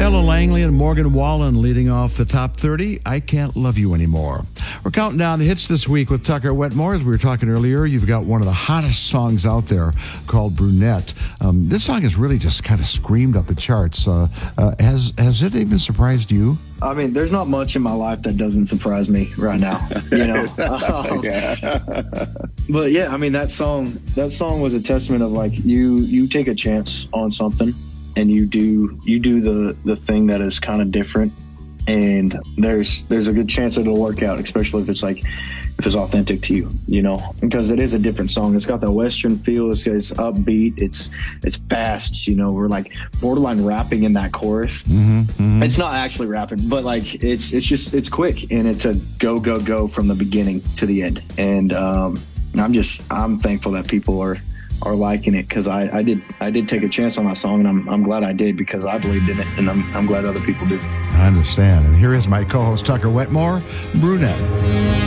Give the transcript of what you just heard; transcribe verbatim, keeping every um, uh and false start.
Ella Langley and Morgan Wallen leading off the top thirty. I Can't Love You Anymore. We're counting down the hits this week with Tucker Wetmore. As we were talking earlier, you've got one of the hottest songs out there called Brunette. Um, this song has really just kind of screamed up the charts. Uh, uh, has, has it even surprised you? I mean, there's not much in my life that doesn't surprise me right now, you know. Um, but yeah, I mean, that song, that song was a testament of like you, you take a chance on something, and you do, you do the the thing that is kind of different, and there's there's a good chance that it'll work out, especially if it's like if it's authentic to you, you know, because it is a different song. It's got that Western feel. It's, it's upbeat. It's it's fast. You know, we're like borderline rapping in that chorus. Mm-hmm, mm-hmm. It's not actually rapping, but like it's it's just it's quick, and it's a go go go from the beginning to the end. And um, I'm just I'm thankful that people are are liking it, because I, I did I did take a chance on that song, and I'm I'm glad I did, because I believed in it, and I'm I'm glad other people do. I understand. And here is my co-host Tucker Wetmore, Brunette.